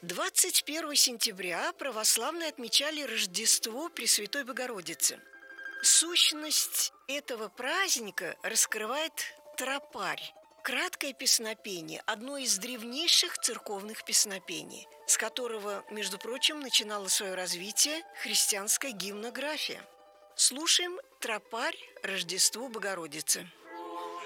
21 сентября православные отмечали Рождество Пресвятой Богородицы. Сущность этого праздника раскрывает тропарь. Краткое песнопение – одно из древнейших церковных песнопений, с которого, между прочим, начинала свое развитие христианская гимнография. Слушаем тропарь Рождеству Богородицы.